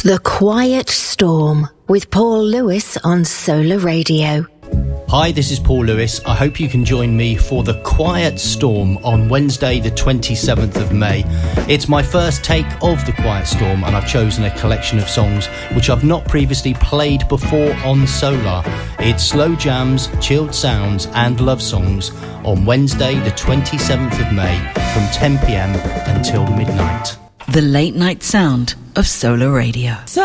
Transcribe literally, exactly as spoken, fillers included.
The Quiet Storm with Paul Lewis on Solar Radio. Hi, this is Paul Lewis. I hope you can join me for The Quiet Storm on Wednesday the twenty-seventh of May. It's my first take of The Quiet Storm, and I've chosen a collection of songs which I've not previously played before on Solar. It's slow jams, chilled sounds and love songs on Wednesday the twenty-seventh of May from ten p m until midnight. The late night sound of Solar Radio. So